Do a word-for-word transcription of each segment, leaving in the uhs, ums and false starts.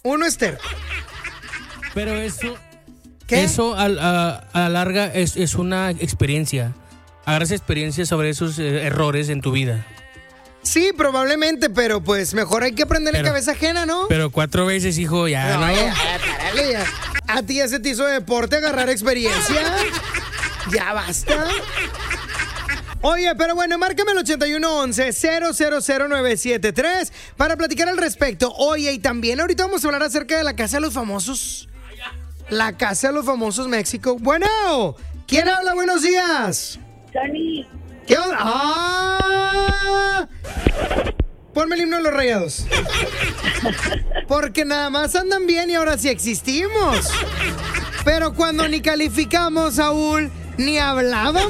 Uno es terco. Pero eso... ¿Qué? Eso a, a, a la larga es, es una experiencia. Agarras experiencia sobre esos eh, errores en tu vida. Sí, probablemente, pero pues mejor hay que aprender en Pero- cabeza ajena, ¿no? Pero cuatro veces, hijo, ya, No, ¿no? ya, ya, párale, ya. ¿A ti ya se te hizo deporte agarrar experiencia? Ya basta. Oye, pero bueno, márcame el ochenta y uno once cero cero cero nueve siete tres para platicar al respecto. Oye, y también ahorita vamos a hablar acerca de la Casa de los Famosos. La Casa de los Famosos México. Bueno, ¿quién habla? Buenos días. Tony, ¿Qué onda? ¡Ah! Ponme el himno de los Rayados. Porque nada más andan bien y ahora sí existimos. Pero cuando ni calificamos, Saúl, ni hablábamos.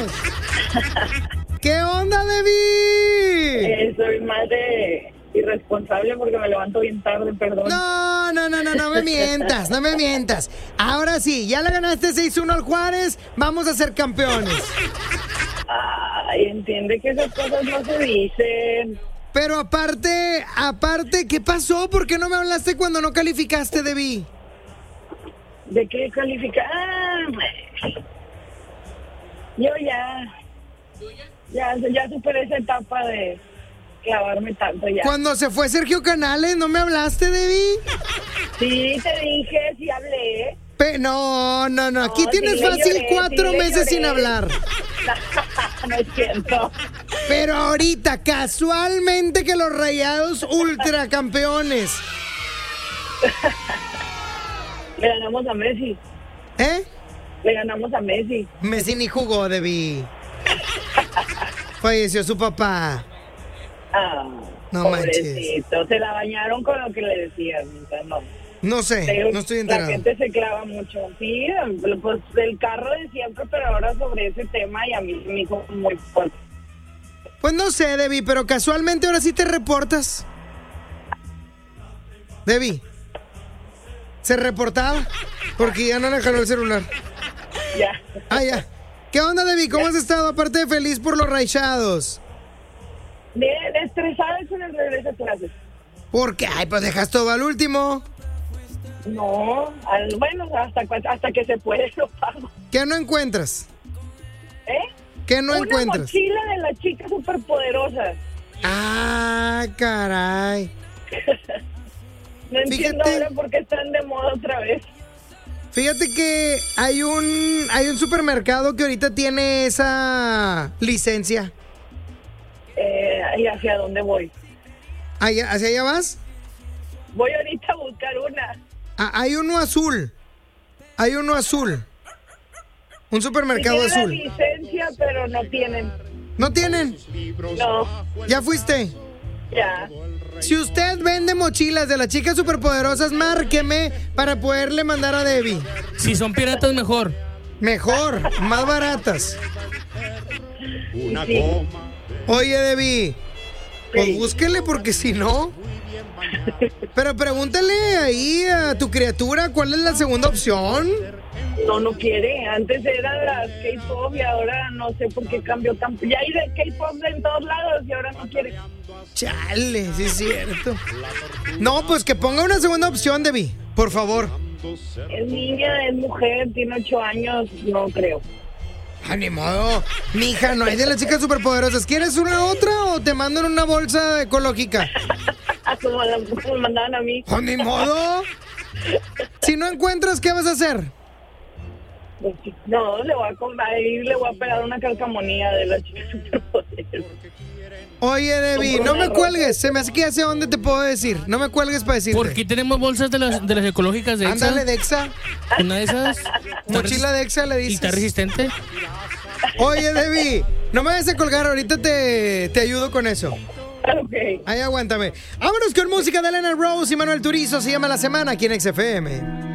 ¿Qué onda, Debbie? eh, soy más de irresponsable porque me levanto bien tarde, perdón. No, no, no, no, no me mientas, no me mientas. Ahora sí, ya le ganaste seis uno al Juárez, vamos a ser campeones. Ay, entiende que esas cosas no se dicen. Pero aparte, aparte, ¿qué pasó? ¿Por qué no me hablaste cuando no calificaste, Debbie? ¿De qué calificar? Ah, yo ya, ya, ya superé esa etapa de clavarme tanto ya. Cuando se fue Sergio Canales, ¿no me hablaste, Debbie? Sí, te dije, sí hablé. Pe- no, no, no, aquí No, tienes sí le fácil lloré, cuatro sí le meses sin lloré. hablar. No es cierto. Pero ahorita, casualmente que los Rayados ultracampeones. Le ganamos a Messi. ¿Eh? Le ganamos a Messi. Messi ni jugó, Debbie. Falleció su papá. Ah, No pobrecito. Se la bañaron con lo que le decían. Mientras no. No sé, Pero no estoy la enterado. gente se clava mucho. Sí, pues el carro de siempre, pero ahora sobre ese tema y a mí me hizo muy fuerte. Pues no sé, Debbie, pero casualmente ahora sí te reportas. Debbie, se reportaba porque ya no le jaló el celular. Ya. Ah, ya. ¿Qué onda, Debbie? ¿Cómo has estado? Aparte de feliz por los Rayados. Bien, estresada con el regreso a clases. ¿Por qué? Ay, pues dejas todo al último. No, al, bueno, hasta, cu- hasta que se puede lo pago. ¿Qué no encuentras? ¿Eh? ¿Qué no Una encuentras? mochila de las chicas superpoderosas. Ah, caray. No entiendo Fíjate. ahora por qué están de moda otra vez. Fíjate que hay un hay un supermercado que ahorita tiene esa licencia. Eh, ¿Y hacia dónde voy? ¿Allá- ¿Hacia allá vas? Voy ahorita a buscar una. Ah, hay uno azul. Hay uno azul. Un supermercado Tienen azul. la licencia, pero no tienen. ¿No tienen? No, ¿Ya fuiste? ya. Si usted vende mochilas de las chicas superpoderosas, márqueme para poderle mandar a Debbie. Si son piratas, mejor. Mejor, más baratas. Una Sí. goma. Oye, Debbie, pues Sí. búsquele porque si no... Pero pregúntale ahí a tu criatura cuál es la segunda opción. No, no quiere. Antes eran las K-pop y ahora no sé por qué cambió tan... Ya hay de K-pop en todos lados y ahora no quiere. Chale, sí es cierto. No, pues que ponga una segunda opción, Debbie, por favor. Es niña, es mujer, tiene ocho años, no creo. Ah, ni modo. Mija, no hay de las chicas superpoderosas. ¿Quieres una otra o te mando en una bolsa ecológica? Ah, como, la- como me mandaban a mí. Ah, ni modo. Si no encuentras, ¿qué vas a hacer? Pues sí. No, le voy a comprar y le voy a pegar una calcamonía de la chica superpoderosa. Oye, Debbie, Compro no me una cuelgues. Se me hace que ya sé dónde te puedo decir. No me cuelgues para decirte. Porque tenemos bolsas de las, de las ecológicas de Exa. Ándale, Dexa. Una de esas. Mochila de Exa le ¿Y está dices. resistente? Oye, Debbie, no me vayas a colgar. Ahorita te, te ayudo con eso. Ok. Ahí aguántame. Vámonos con música de Elena Rose y Manuel Turizo. Se llama La Semana aquí en X F M.